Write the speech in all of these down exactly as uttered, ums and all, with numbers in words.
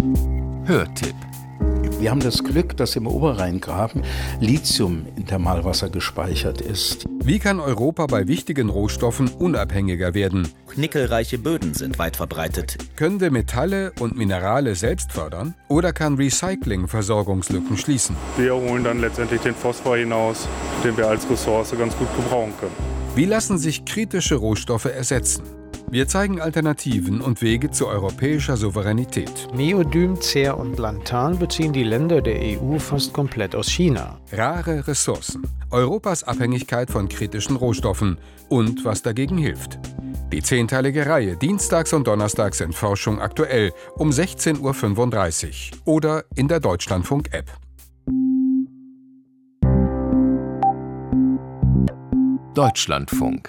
Hörtipp. Wir haben das Glück, dass im Oberrheingraben Lithium in Thermalwasser gespeichert ist. Wie kann Europa bei wichtigen Rohstoffen unabhängiger werden? Nickelreiche Böden sind weit verbreitet. Können wir Metalle und Minerale selbst fördern? Oder kann Recycling Versorgungslücken schließen? Wir holen dann letztendlich den Phosphor hinaus, den wir als Ressource ganz gut gebrauchen können. Wie lassen sich kritische Rohstoffe ersetzen? Wir zeigen Alternativen und Wege zu europäischer Souveränität. Neodym, Cer und Lantan beziehen die Länder der E U fast komplett aus China. Rare Ressourcen, Europas Abhängigkeit von kritischen Rohstoffen und was dagegen hilft. Die zehnteilige Reihe dienstags und donnerstags in Forschung aktuell um sechzehn Uhr fünfunddreißig oder in der Deutschlandfunk-App. Deutschlandfunk.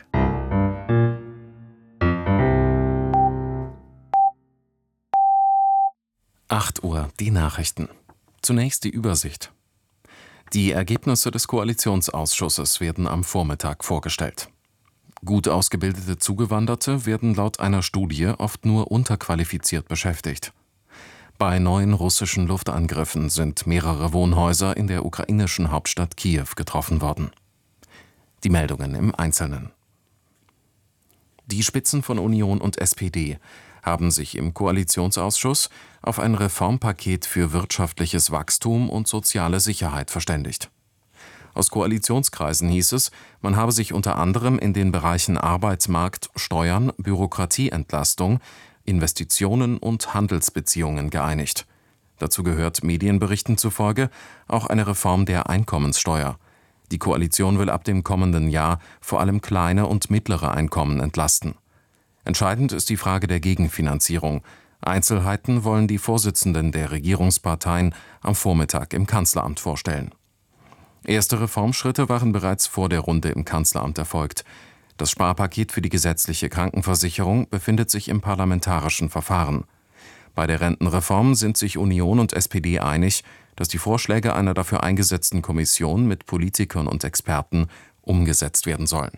acht Uhr, die Nachrichten. Zunächst die Übersicht. Die Ergebnisse des Koalitionsausschusses werden am Vormittag vorgestellt. Gut ausgebildete Zugewanderte werden laut einer Studie oft nur unterqualifiziert beschäftigt. Bei neuen russischen Luftangriffen sind mehrere Wohnhäuser in der ukrainischen Hauptstadt Kiew getroffen worden. Die Meldungen im Einzelnen. Die Spitzen von Union und S P D haben sich im Koalitionsausschuss auf ein Reformpaket für wirtschaftliches Wachstum und soziale Sicherheit verständigt. Aus Koalitionskreisen hieß es, man habe sich unter anderem in den Bereichen Arbeitsmarkt, Steuern, Bürokratieentlastung, Investitionen und Handelsbeziehungen geeinigt. Dazu gehört Medienberichten zufolge auch eine Reform der Einkommenssteuer. Die Koalition will ab dem kommenden Jahr vor allem kleine und mittlere Einkommen entlasten. Entscheidend ist die Frage der Gegenfinanzierung. Einzelheiten wollen die Vorsitzenden der Regierungsparteien am Vormittag im Kanzleramt vorstellen. Erste Reformschritte waren bereits vor der Runde im Kanzleramt erfolgt. Das Sparpaket für die gesetzliche Krankenversicherung befindet sich im parlamentarischen Verfahren. Bei der Rentenreform sind sich Union und S P D einig, dass die Vorschläge einer dafür eingesetzten Kommission mit Politikern und Experten umgesetzt werden sollen.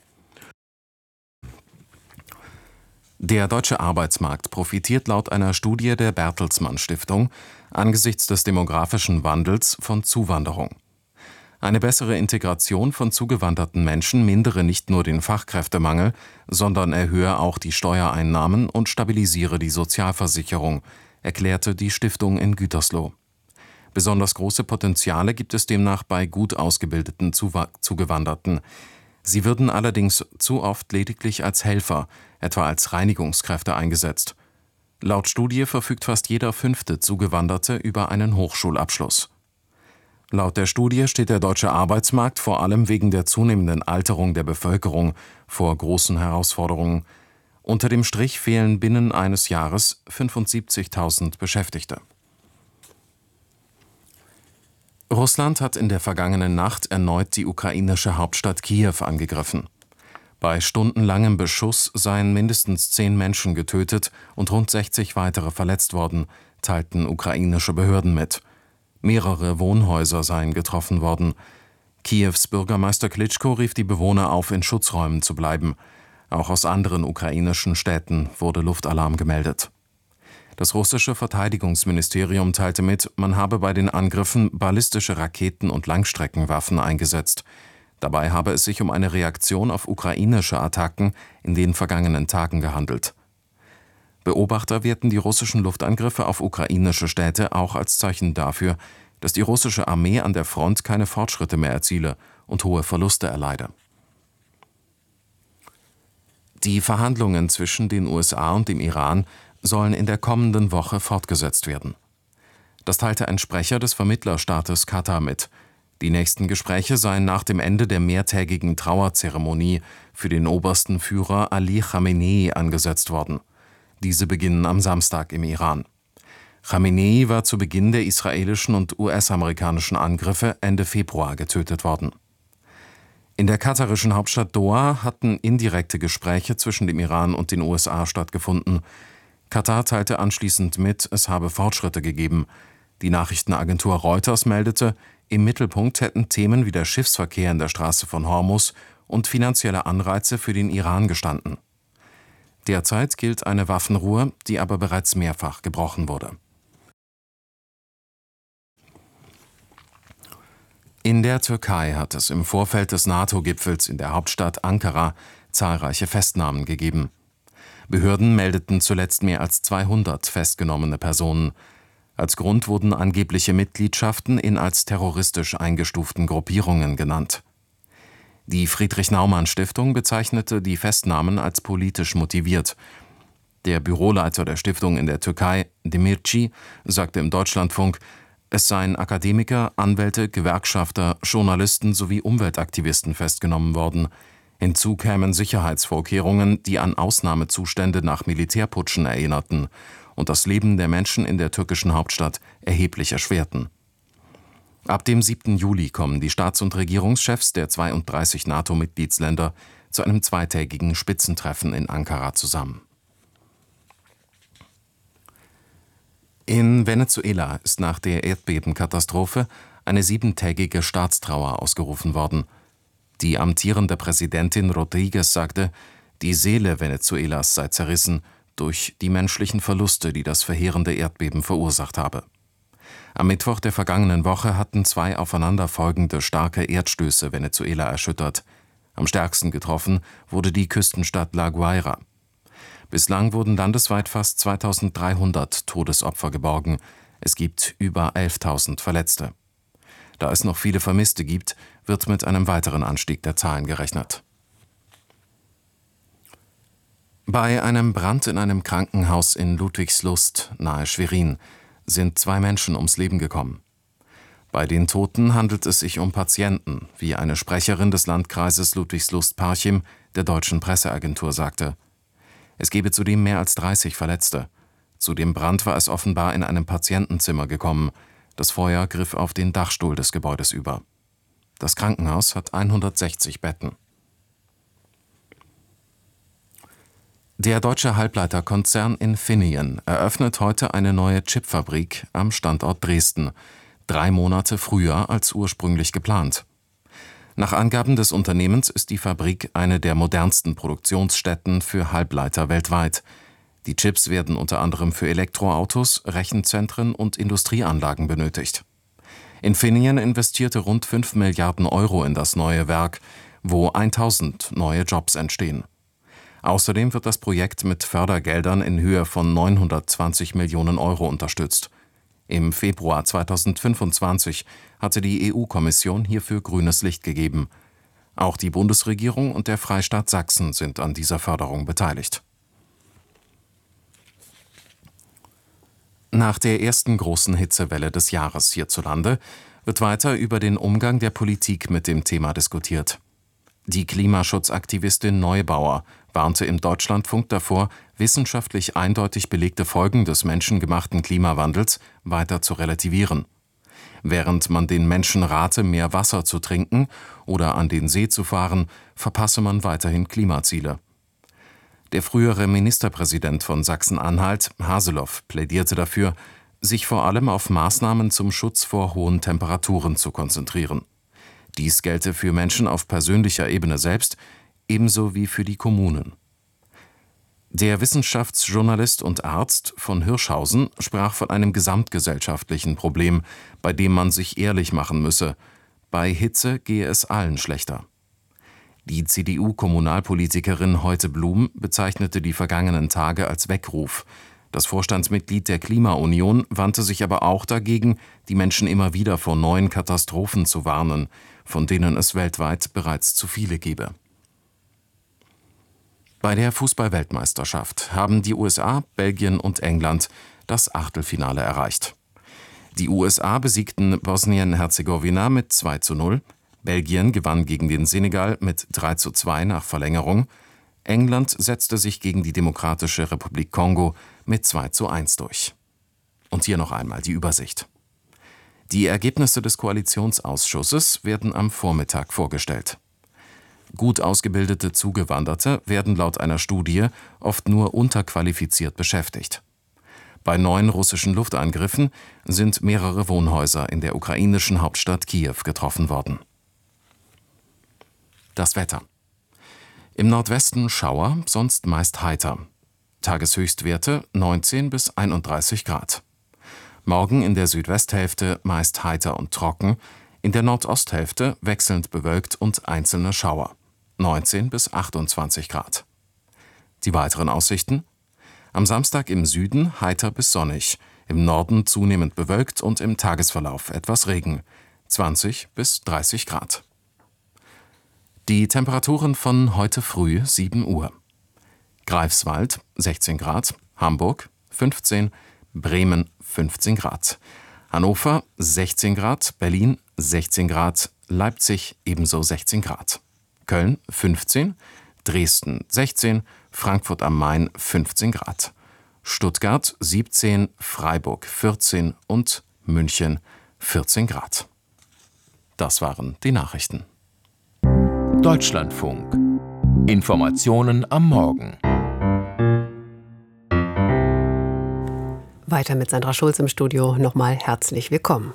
Der deutsche Arbeitsmarkt profitiert laut einer Studie der Bertelsmann Stiftung angesichts des demografischen Wandels von Zuwanderung. Eine bessere Integration von zugewanderten Menschen mindere nicht nur den Fachkräftemangel, sondern erhöhe auch die Steuereinnahmen und stabilisiere die Sozialversicherung, erklärte die Stiftung in Gütersloh. Besonders große Potenziale gibt es demnach bei gut ausgebildeten Zuwa- Zugewanderten. Sie würden allerdings zu oft lediglich als Helfer, etwa als Reinigungskräfte eingesetzt. Laut Studie verfügt fast jeder fünfte Zugewanderte über einen Hochschulabschluss. Laut der Studie steht der deutsche Arbeitsmarkt vor allem wegen der zunehmenden Alterung der Bevölkerung vor großen Herausforderungen. Unter dem Strich fehlen binnen eines Jahres fünfundsiebzigtausend Beschäftigte. Russland hat in der vergangenen Nacht erneut die ukrainische Hauptstadt Kiew angegriffen. Bei stundenlangem Beschuss seien mindestens zehn Menschen getötet und rund sechzig weitere verletzt worden, teilten ukrainische Behörden mit. Mehrere Wohnhäuser seien getroffen worden. Kiews Bürgermeister Klitschko rief die Bewohner auf, in Schutzräumen zu bleiben. Auch aus anderen ukrainischen Städten wurde Luftalarm gemeldet. Das russische Verteidigungsministerium teilte mit, man habe bei den Angriffen ballistische Raketen und Langstreckenwaffen eingesetzt. Dabei habe es sich um eine Reaktion auf ukrainische Attacken in den vergangenen Tagen gehandelt. Beobachter werten die russischen Luftangriffe auf ukrainische Städte auch als Zeichen dafür, dass die russische Armee an der Front keine Fortschritte mehr erziele und hohe Verluste erleide. Die Verhandlungen zwischen den U S A und dem Iran sollen in der kommenden Woche fortgesetzt werden. Das teilte ein Sprecher des Vermittlerstaates Katar mit. Die nächsten Gespräche seien nach dem Ende der mehrtägigen Trauerzeremonie für den obersten Führer Ali Khamenei angesetzt worden. Diese beginnen am Samstag im Iran. Khamenei war zu Beginn der israelischen und U S-amerikanischen Angriffe Ende Februar getötet worden. In der katarischen Hauptstadt Doha hatten indirekte Gespräche zwischen dem Iran und den U S A stattgefunden. Katar teilte anschließend mit, es habe Fortschritte gegeben. Die Nachrichtenagentur Reuters meldete, im Mittelpunkt hätten Themen wie der Schiffsverkehr in der Straße von Hormuz und finanzielle Anreize für den Iran gestanden. Derzeit gilt eine Waffenruhe, die aber bereits mehrfach gebrochen wurde. In der Türkei hat es im Vorfeld des NATO-Gipfels in der Hauptstadt Ankara zahlreiche Festnahmen gegeben. Behörden meldeten zuletzt mehr als zweihundert festgenommene Personen. Als Grund wurden angebliche Mitgliedschaften in als terroristisch eingestuften Gruppierungen genannt. Die Friedrich-Naumann-Stiftung bezeichnete die Festnahmen als politisch motiviert. Der Büroleiter der Stiftung in der Türkei, Demirci, sagte im Deutschlandfunk, es seien Akademiker, Anwälte, Gewerkschafter, Journalisten sowie Umweltaktivisten festgenommen worden. Hinzu kämen Sicherheitsvorkehrungen, die an Ausnahmezustände nach Militärputschen erinnerten und das Leben der Menschen in der türkischen Hauptstadt erheblich erschwerten. Ab dem siebten Juli kommen die Staats- und Regierungschefs der zweiunddreißig NATO-Mitgliedsländer zu einem zweitägigen Spitzentreffen in Ankara zusammen. In Venezuela ist nach der Erdbebenkatastrophe eine siebentägige Staatstrauer ausgerufen worden. Die amtierende Präsidentin Rodríguez sagte, die Seele Venezuelas sei zerrissen durch die menschlichen Verluste, die das verheerende Erdbeben verursacht habe. Am Mittwoch der vergangenen Woche hatten zwei aufeinanderfolgende starke Erdstöße Venezuela erschüttert. Am stärksten getroffen wurde die Küstenstadt La Guaira. Bislang wurden landesweit fast zweitausenddreihundert Todesopfer geborgen. Es gibt über elftausend Verletzte. Da es noch viele Vermisste gibt, wird mit einem weiteren Anstieg der Zahlen gerechnet. Bei einem Brand in einem Krankenhaus in Ludwigslust nahe Schwerin sind zwei Menschen ums Leben gekommen. Bei den Toten handelt es sich um Patienten, wie eine Sprecherin des Landkreises Ludwigslust-Parchim der deutschen Presseagentur sagte. Es gebe zudem mehr als dreißig Verletzte. Zu dem Brand war es offenbar in einem Patientenzimmer gekommen. Das Feuer griff auf den Dachstuhl des Gebäudes über. Das Krankenhaus hat hundertsechzig Betten. Der deutsche Halbleiterkonzern Infineon eröffnet heute eine neue Chipfabrik am Standort Dresden, drei Monate früher als ursprünglich geplant. Nach Angaben des Unternehmens ist die Fabrik eine der modernsten Produktionsstätten für Halbleiter weltweit. Die Chips werden unter anderem für Elektroautos, Rechenzentren und Industrieanlagen benötigt. Infineon investierte rund fünf Milliarden Euro in das neue Werk, wo tausend neue Jobs entstehen. Außerdem wird das Projekt mit Fördergeldern in Höhe von neunhundertzwanzig Millionen Euro unterstützt. Im Februar zweitausendfünfundzwanzig hatte die E U-Kommission hierfür grünes Licht gegeben. Auch die Bundesregierung und der Freistaat Sachsen sind an dieser Förderung beteiligt. Nach der ersten großen Hitzewelle des Jahres hierzulande wird weiter über den Umgang der Politik mit dem Thema diskutiert. Die Klimaschutzaktivistin Neubauer warnte im Deutschlandfunk davor, wissenschaftlich eindeutig belegte Folgen des menschengemachten Klimawandels weiter zu relativieren. Während man den Menschen rate, mehr Wasser zu trinken oder an den See zu fahren, verpasse man weiterhin Klimaziele. Der frühere Ministerpräsident von Sachsen-Anhalt, Haseloff, plädierte dafür, sich vor allem auf Maßnahmen zum Schutz vor hohen Temperaturen zu konzentrieren. Dies gelte für Menschen auf persönlicher Ebene selbst, ebenso wie für die Kommunen. Der Wissenschaftsjournalist und Arzt von Hirschhausen sprach von einem gesamtgesellschaftlichen Problem, bei dem man sich ehrlich machen müsse. Bei Hitze gehe es allen schlechter. Die C D U-Kommunalpolitikerin Heute Blum bezeichnete die vergangenen Tage als Weckruf. Das Vorstandsmitglied der Klimaunion wandte sich aber auch dagegen, die Menschen immer wieder vor neuen Katastrophen zu warnen, von denen es weltweit bereits zu viele gebe. Bei der Fußball-Weltmeisterschaft haben die U S A, Belgien und England das Achtelfinale erreicht. Die U S A besiegten Bosnien-Herzegowina mit zwei zu null, Belgien gewann gegen den Senegal mit drei zu zwei nach Verlängerung, England setzte sich gegen die Demokratische Republik Kongo mit zwei zu eins durch. Und hier noch einmal die Übersicht. Die Ergebnisse des Koalitionsausschusses werden am Vormittag vorgestellt. Gut ausgebildete Zugewanderte werden laut einer Studie oft nur unterqualifiziert beschäftigt. Bei neun russischen Luftangriffen sind mehrere Wohnhäuser in der ukrainischen Hauptstadt Kiew getroffen worden. Das Wetter. Im Nordwesten Schauer, sonst meist heiter. Tageshöchstwerte neunzehn bis einunddreißig Grad. Morgen in der Südwesthälfte meist heiter und trocken, In der Nordosthälfte wechselnd bewölkt und einzelne Schauer. neunzehn bis achtundzwanzig Grad. Die weiteren Aussichten? Am Samstag im Süden heiter bis sonnig, im Norden zunehmend bewölkt und im Tagesverlauf etwas Regen. zwanzig bis dreißig Grad. Die Temperaturen von heute früh sieben Uhr. Greifswald sechzehn Grad, Hamburg fünfzehn, Bremen fünfzehn Grad, Hannover sechzehn Grad, Berlin sechzehn Grad, Leipzig ebenso sechzehn Grad, Köln fünfzehn, Dresden sechzehn, Frankfurt am Main fünfzehn Grad, Stuttgart siebzehn, Freiburg vierzehn und München vierzehn Grad. Das waren die Nachrichten. Deutschlandfunk. Informationen am Morgen. Weiter mit Sandra Schulz im Studio. Nochmal herzlich willkommen.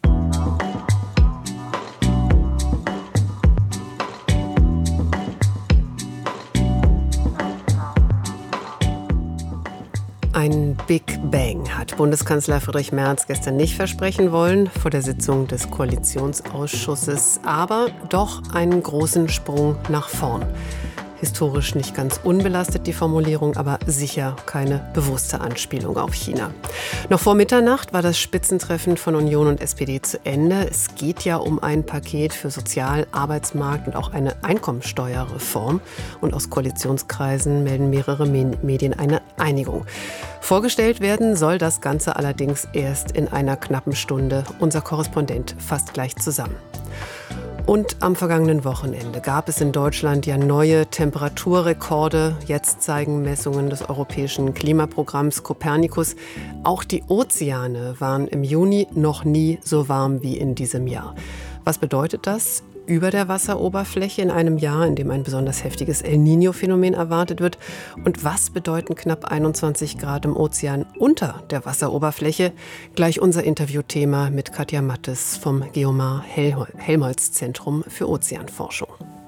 Ein Big Bang hat Bundeskanzler Friedrich Merz gestern nicht versprechen wollen vor der Sitzung des Koalitionsausschusses, aber doch einen großen Sprung nach vorn. Historisch nicht ganz unbelastet die Formulierung, aber sicher keine bewusste Anspielung auf China. Noch vor Mitternacht war das Spitzentreffen von Union und S P D zu Ende. Es geht ja um ein Paket für Sozial-, Arbeitsmarkt und auch eine Einkommensteuerreform. Und aus Koalitionskreisen melden mehrere Medien eine Einigung. Vorgestellt werden soll das Ganze allerdings erst in einer knappen Stunde. Unser Korrespondent fasst gleich zusammen. Und am vergangenen Wochenende gab es in Deutschland ja neue Temperaturrekorde. Jetzt zeigen Messungen des europäischen Klimaprogramms Copernicus, auch die Ozeane waren im Juni noch nie so warm wie in diesem Jahr. Was bedeutet das über der Wasseroberfläche in einem Jahr, in dem ein besonders heftiges El Niño-Phänomen erwartet wird? Und was bedeuten knapp einundzwanzig Grad im Ozean unter der Wasseroberfläche? Gleich unser Interviewthema mit Katja Mattes vom Geomar Helmholtz Zentrum für Ozeanforschung.